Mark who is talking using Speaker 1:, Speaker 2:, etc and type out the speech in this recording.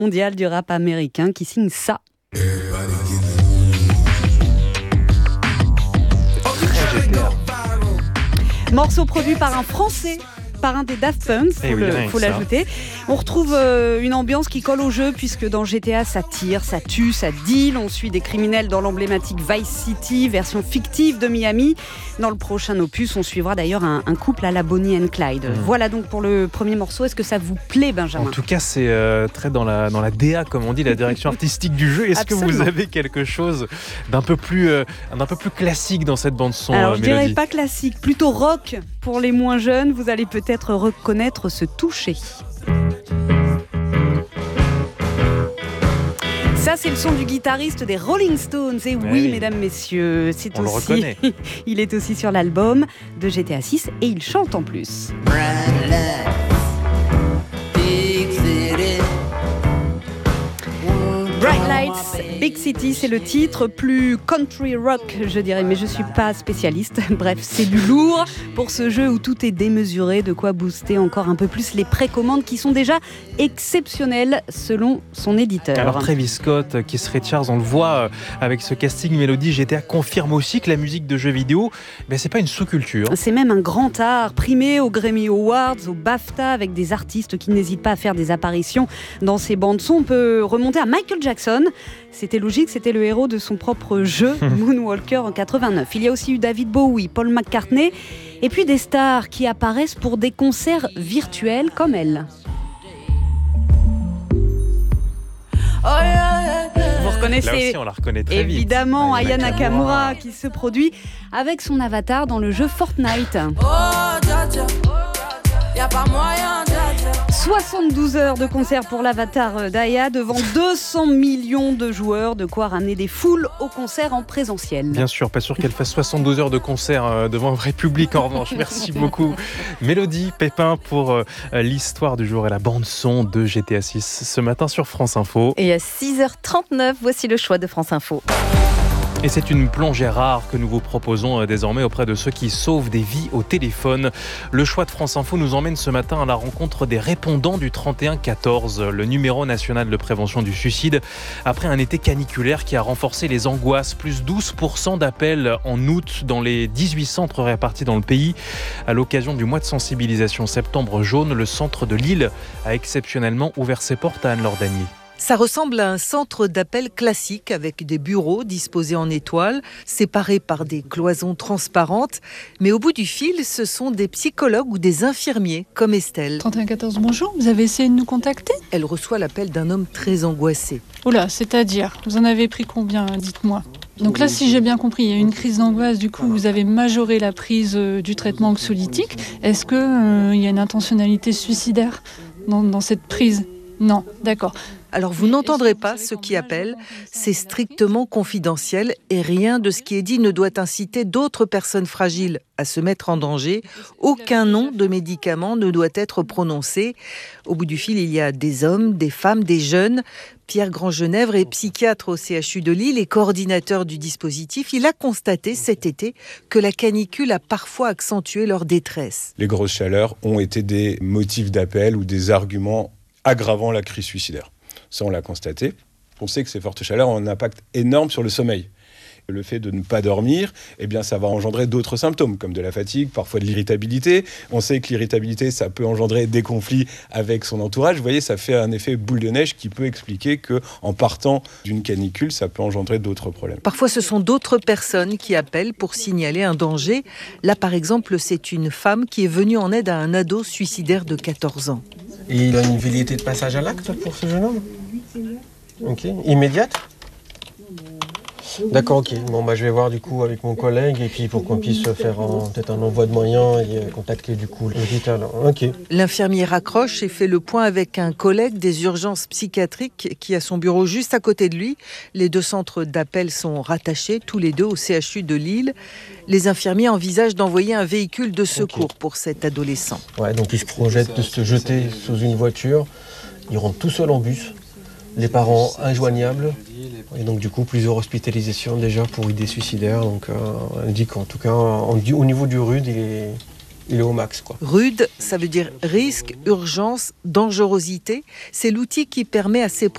Speaker 1: mondial du rap américain qui signe ça. Morceau produit par un Français, par un des Daft Punk, faut l'ajouter. On retrouve une ambiance qui colle au jeu, puisque dans GTA, ça tire, ça tue, ça deal. On suit des criminels dans l'emblématique Vice City, version fictive de Miami. Dans le prochain opus, on suivra d'ailleurs un couple à la Bonnie and Clyde. Voilà donc pour le premier morceau. Est-ce que ça vous plaît, Benjamin ?
Speaker 2: En tout cas, c'est très dans la DA, comme on dit, la direction artistique du jeu. Est-ce
Speaker 1: Absolument.
Speaker 2: que vous avez quelque chose d'un peu plus classique dans cette bande-son,
Speaker 1: Alors, je
Speaker 2: Mélodie ?
Speaker 1: dirais pas classique, plutôt rock pour les moins jeunes. Vous allez peut-être reconnaître ce toucher. Ça, c'est le son du guitariste des Rolling Stones. Et oui, mesdames, messieurs,
Speaker 2: on le reconnaît.
Speaker 1: Il est aussi sur l'album de GTA 6 et il chante en plus. Bright Lights, Big City, c'est le titre, plus country rock, je dirais, mais je suis pas spécialiste. Bref, c'est du lourd pour ce jeu où tout est démesuré, de quoi booster encore un peu plus les précommandes qui sont déjà exceptionnelles selon son éditeur.
Speaker 2: Alors Travis Scott, Keith Richards, on le voit avec ce casting Mélodie, GTA confirme aussi que la musique de jeux vidéo, c'est pas une sous-culture.
Speaker 1: C'est même un grand art, primé aux Grammy Awards, aux BAFTA, avec des artistes qui n'hésitent pas à faire des apparitions dans ces bandes-son. On peut remonter à Michael Jackson. C'était logique, c'était le héros de son propre jeu, Moonwalker en 89. Il y a aussi eu David Bowie, Paul McCartney, et puis des stars qui apparaissent pour des concerts virtuels comme elle. Vous reconnaissez
Speaker 2: Là aussi, on la reconnaît très vite.
Speaker 1: évidemment Aya Nakamura qui se produit avec son avatar dans le jeu Fortnite. 72 heures de concert pour l'avatar d'Aya devant 200 millions de joueurs, de quoi ramener des foules au concert en présentiel.
Speaker 2: Bien sûr, pas sûr qu'elle fasse 72 heures de concert devant un vrai public en revanche. Merci beaucoup Mélodie Pépin pour l'histoire du jour et la bande-son de GTA 6 ce matin sur France Info.
Speaker 3: Et à 6h39, voici le choix de France Info.
Speaker 2: Et c'est une plongée rare que nous vous proposons désormais auprès de ceux qui sauvent des vies au téléphone. Le choix de France Info nous emmène ce matin à la rencontre des répondants du 3114, le numéro national de prévention du suicide, après un été caniculaire qui a renforcé les angoisses. Plus 12% d'appels en août dans les 18 centres répartis dans le pays. À l'occasion du mois de sensibilisation Septembre Jaune, le centre de Lille a exceptionnellement ouvert ses portes à Anne-Laure Dagny.
Speaker 4: Ça ressemble à un centre d'appel classique avec des bureaux disposés en étoiles, séparés par des cloisons transparentes. Mais au bout du fil, ce sont des psychologues ou des infirmiers, comme Estelle.
Speaker 5: 3114, bonjour, vous avez essayé de nous contacter ?
Speaker 4: Elle reçoit l'appel d'un homme très angoissé.
Speaker 5: Oula, c'est-à-dire, vous en avez pris combien, dites-moi ? Donc là, si j'ai bien compris, il y a une crise d'angoisse, du coup vous avez majoré la prise du traitement anxiolytique. Est-ce qu'il y a une intentionnalité suicidaire dans cette prise ? Non, d'accord.
Speaker 4: Alors vous n'entendrez pas ceux qui appellent, c'est strictement confidentiel et rien de ce qui est dit ne doit inciter d'autres personnes fragiles à se mettre en danger. Aucun nom de médicament ne doit être prononcé. Au bout du fil, il y a des hommes, des femmes, des jeunes. Pierre Grandgenèvre est psychiatre au CHU de Lille et coordinateur du dispositif. Il a constaté cet été que la canicule a parfois accentué leur détresse.
Speaker 6: Les grosses chaleurs ont été des motifs d'appel ou des arguments aggravant la crise suicidaire. Ça, on l'a constaté. On sait que ces fortes chaleurs ont un impact énorme sur le sommeil. Le fait de ne pas dormir, ça va engendrer d'autres symptômes, comme de la fatigue, parfois de l'irritabilité. On sait que l'irritabilité, ça peut engendrer des conflits avec son entourage. Vous voyez, ça fait un effet boule de neige qui peut expliquer qu'en partant d'une canicule, ça peut engendrer d'autres problèmes.
Speaker 4: Parfois, ce sont d'autres personnes qui appellent pour signaler un danger. Là, par exemple, c'est une femme qui est venue en aide à un ado suicidaire de 14 ans.
Speaker 7: Et il a une velléité de passage à l'acte pour ce jeune homme ? Ok. Immédiate ? D'accord, ok. Bon, je vais voir du coup avec mon collègue et puis pour qu'on puisse faire peut-être un envoi de moyens et contacter du coup l'hôpital. Ok.
Speaker 4: L'infirmier raccroche et fait le point avec un collègue des urgences psychiatriques qui a son bureau juste à côté de lui. Les deux centres d'appel sont rattachés, tous les deux au CHU de Lille. Les infirmiers envisagent d'envoyer un véhicule de secours pour cet adolescent.
Speaker 7: Ouais, donc ils se projettent de se jeter sous une voiture. Ils rentrent tout seuls en bus. Les parents injoignables. Et donc du coup plusieurs hospitalisations déjà pour idées suicidaires. Donc on dit qu'en tout cas au niveau du RUD il est au max, quoi.
Speaker 4: RUD, ça veut dire risque, urgence, dangerosité. C'est l'outil qui permet à ces